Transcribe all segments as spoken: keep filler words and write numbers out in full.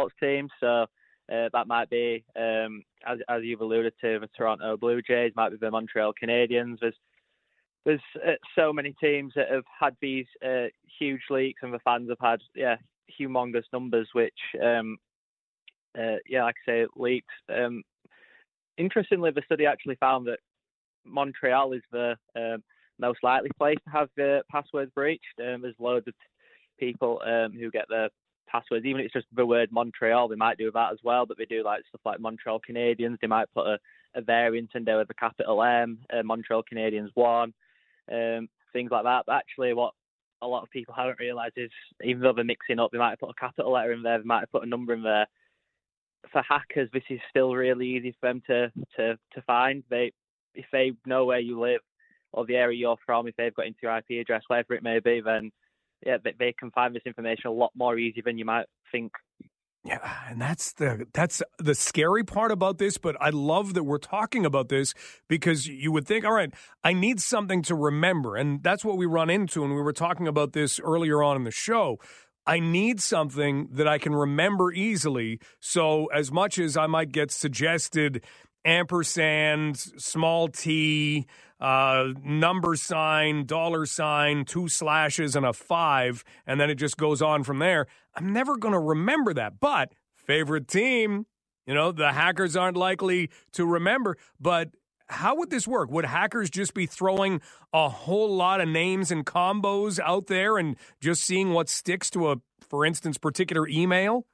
sports teams. So uh, that might be, um, as, as you've alluded to, the Toronto Blue Jays, might be the Montreal Canadiens. There's there's uh, so many teams that have had these uh, huge leaks, and the fans have had yeah humongous numbers, which um, uh, yeah, like I say, leaks. Um, interestingly, the study actually found that Montreal is the um, most likely place to have the passwords breached. Um, there's loads of people um, who get their passwords, even if it's just the word Montreal, they might do that as well, but they do like stuff like Montreal Canadiens. They might put a, a variant in there with a capital M, uh, Montreal Canadiens one, um, things like that. But actually what a lot of people haven't realised is, even though they're mixing up, they might have put a capital letter in there, they might have put a number in there. For hackers, this is still really easy for them to, to, to find. They, if they know where you live or the area you're from, if they've got into your I P address, whatever it may be, then yeah, they, they can find this information a lot more easy than you might think. Yeah, and that's the that's the scary part about this, but I love that we're talking about this, because you would think, all right, I need something to remember, and that's what we run into, and we were talking about this earlier on in the show. I need something that I can remember easily, so as much as I might get suggested ampersand, small t, uh, number sign, dollar sign, two slashes, and a five, and then it just goes on from there, I'm never going to remember that. But favorite team, you know, the hackers aren't likely to remember. But how would this work? Would hackers just be throwing a whole lot of names and combos out there and just seeing what sticks to a, for instance, particular email?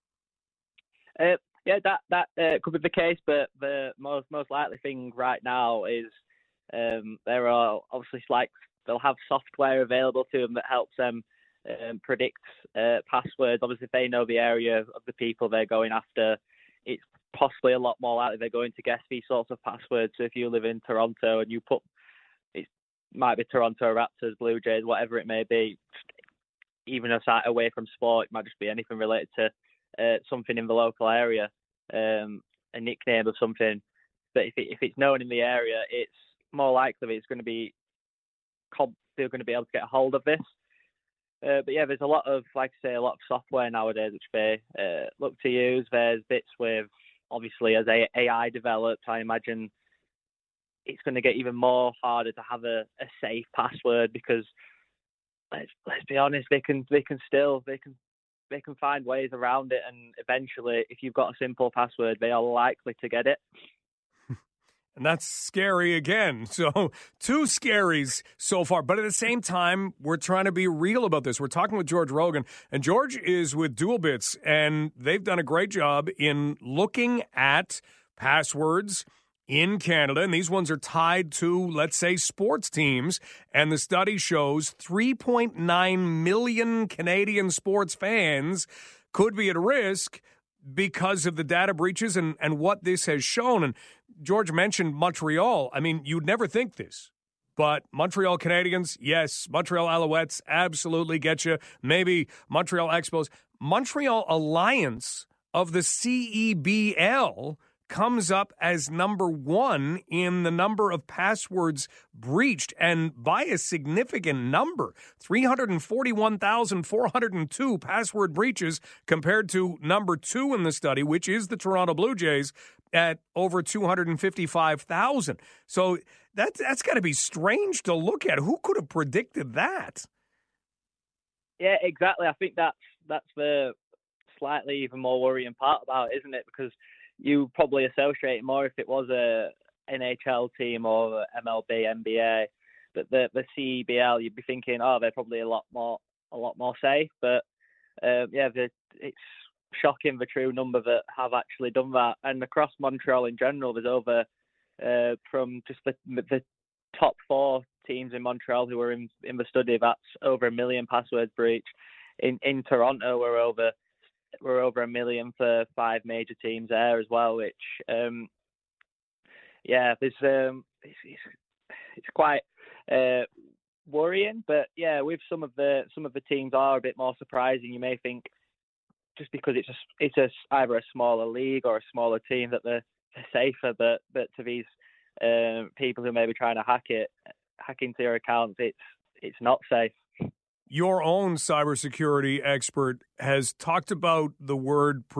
Uh, yeah, that that uh, could be the case, but the most most likely thing right now is um, there are obviously like they'll have software available to them that helps them um, predict uh, passwords. Obviously, if they know the area of the people they're going after, it's possibly a lot more likely they're going to guess these sorts of passwords. So if you live in Toronto and you put, it might be Toronto Raptors, Blue Jays, whatever it may be, even aside away from sport, it might just be anything related to uh, something in the local area, um, a nickname of something. But if it, if it's known in the area, it's more likely it's going to be they're going to be able to get a hold of this. Uh, but yeah, there's a lot of, like I say, a lot of software nowadays which they uh, look to use. There's bits with, obviously, as A I develops, I imagine it's going to get even more harder to have a, a safe password, because let's let's be honest, they can they can still they can they can find ways around it, and eventually, if you've got a simple password, they are likely to get it. And that's scary again. So two scaries so far. But at the same time, we're trying to be real about this. We're talking with George Rogan, and George is with DualBits, and they've done a great job in looking at passwords in Canada. And these ones are tied to, let's say, sports teams. And the study shows three point nine million Canadian sports fans could be at risk because of the data breaches and, and what this has shown. And George mentioned Montreal. I mean, you'd never think this, but Montreal Canadiens, yes. Montreal Alouettes, absolutely get you. Maybe Montreal Expos. Montreal Alliance of the C E B L comes up as number one in the number of passwords breached, and by a significant number, three hundred forty-one thousand four hundred two password breaches compared to number two in the study, which is the Toronto Blue Jays, at over two hundred fifty-five thousand. So that, that's got to be strange to look at. Who could have predicted that? Yeah, exactly. I think that's, that's the slightly even more worrying part about it, isn't it? Because you probably associate it more if it was a N H L team or M L B, N B A. But the the C E B L, you'd be thinking, oh, they're probably a lot more a lot more safe. But uh, yeah, the, it's shocking the true number that have actually done that. And across Montreal in general, there's over uh, from just the the top four teams in Montreal who were in in the study, that's over a million passwords breached. In in Toronto, we're over. We're over a million for five major teams there as well, which, um, yeah, there's um, it's, it's, it's quite uh, worrying. But yeah, with some of the some of the teams are a bit more surprising. You may think just because it's a, it's a, either a smaller league or a smaller team that they're, they're safer, but but to these uh, people who may be trying to hack it, hack into your accounts, it's it's not safe. Your own cybersecurity expert has talked about the word